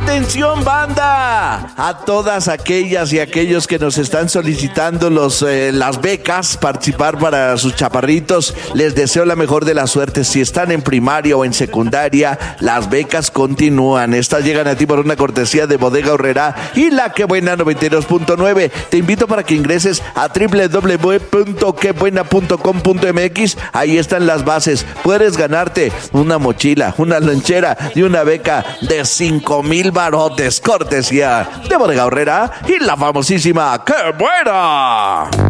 ¡Atención, banda! A todas aquellas y aquellos que nos están solicitando las becas, participar para sus chaparritos, les deseo la mejor de las suertes. Si están en primaria o en secundaria, las becas continúan. Estas llegan a ti por una cortesía de Bodega Aurrerá y La Que Buena 92.9. Te invito para que ingreses a www.quebuena.com.mx. Ahí están las bases. Puedes ganarte una mochila, una lonchera y una beca de 5,000 barotes, cortesía de Bodega Aurrerá y la famosísima ¡Qué Buena!